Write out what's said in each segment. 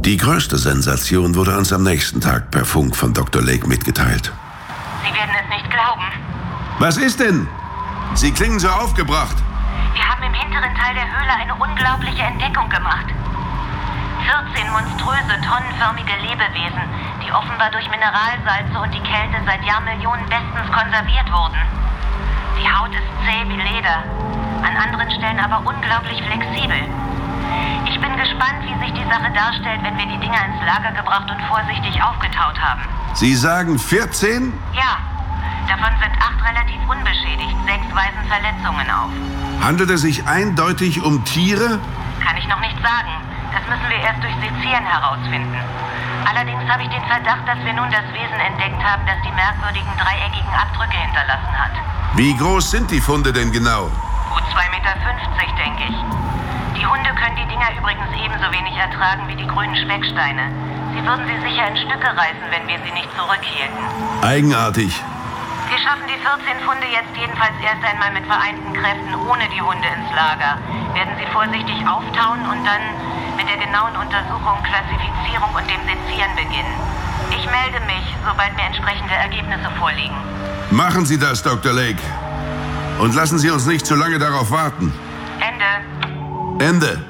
Die größte Sensation wurde uns am nächsten Tag per Funk von Dr. Lake mitgeteilt. Sie werden es nicht glauben. Was ist denn? Sie klingen so aufgebracht. Wir haben im hinteren Teil der Höhle eine unglaubliche Entdeckung gemacht. 14 monströse, tonnenförmige Lebewesen, die offenbar durch Mineralsalze und die Kälte seit Jahrmillionen bestens konserviert wurden. Die Haut ist zäh wie Leder, an anderen Stellen aber unglaublich flexibel. Ich bin gespannt, wie sich die Sache darstellt, wenn wir die Dinger ins Lager gebracht und vorsichtig aufgetaut haben. Sie sagen 14? Ja, davon sind 8 relativ unbeschädigt, 6 weisen Verletzungen auf. Handelt es sich eindeutig um Tiere? Kann ich noch nicht sagen. Das müssen wir erst durch Sezieren herausfinden. Allerdings habe ich den Verdacht, dass wir nun das Wesen entdeckt haben, das die merkwürdigen dreieckigen Abdrücke hinterlassen hat. Wie groß sind die Funde denn genau? Gut 2,50 Meter, denke ich. Die Hunde können die Dinger übrigens ebenso wenig ertragen wie die grünen Specksteine. Sie würden sie sicher in Stücke reißen, wenn wir sie nicht zurückhielten. Eigenartig. Wir schaffen die 14 Funde jetzt jedenfalls erst einmal mit vereinten Kräften ohne die Hunde ins Lager. Werden sie vorsichtig auftauen und dann mit der genauen Untersuchung, Klassifizierung und dem Sezieren beginnen. Ich melde mich, sobald mir entsprechende Ergebnisse vorliegen. Machen Sie das, Dr. Lake. Und lassen Sie uns nicht zu lange darauf warten. Ende.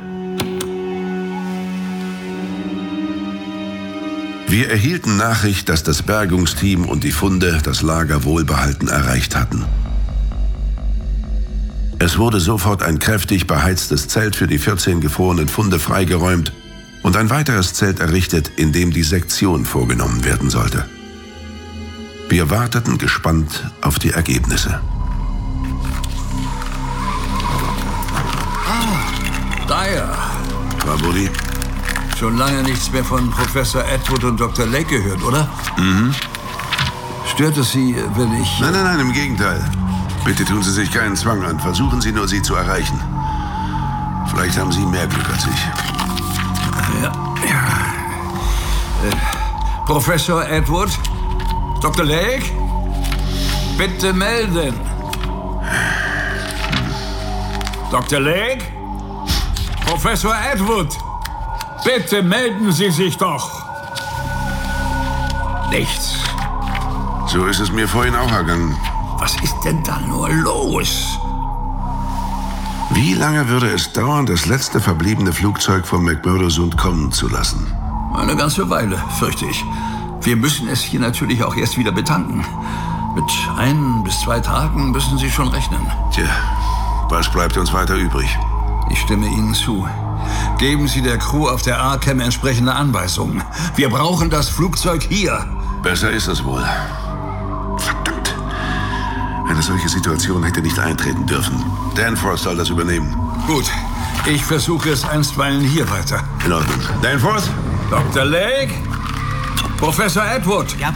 Wir erhielten Nachricht, dass das Bergungsteam und die Funde das Lager wohlbehalten erreicht hatten. Es wurde sofort ein kräftig beheiztes Zelt für die 14 gefrorenen Funde freigeräumt und ein weiteres Zelt errichtet, in dem die Sektion vorgenommen werden sollte. Wir warteten gespannt auf die Ergebnisse. Dyer. Traboli? Schon lange nichts mehr von Professor Atwood und Dr. Lake gehört, oder? Mhm. Stört es Sie, wenn ich... Nein, im Gegenteil. Bitte tun Sie sich keinen Zwang an. Versuchen Sie nur, sie zu erreichen. Vielleicht haben Sie mehr Glück als ich. Ja. Professor Atwood? Dr. Lake? Bitte melden. Dr. Lake? Professor Atwood? Bitte melden Sie sich doch. Nichts. So ist es mir vorhin auch ergangen. Was ist denn da nur los? Wie lange würde es dauern, das letzte verbliebene Flugzeug vom McMurdo-Sund kommen zu lassen? Eine ganze Weile, fürchte ich. Wir müssen es hier natürlich auch erst wieder betanken. Mit 1 bis 2 Tagen müssen Sie schon rechnen. Tja, was bleibt uns weiter übrig? Ich stimme Ihnen zu. Geben Sie der Crew auf der Arkham entsprechende Anweisungen. Wir brauchen das Flugzeug hier. Besser ist es wohl. Verdammt. Eine solche Situation hätte nicht eintreten dürfen. Danforth soll das übernehmen. Gut, ich versuche es einstweilen hier weiter. In Ordnung. Danforth? Dr. Lake? Professor Atwood? Ja,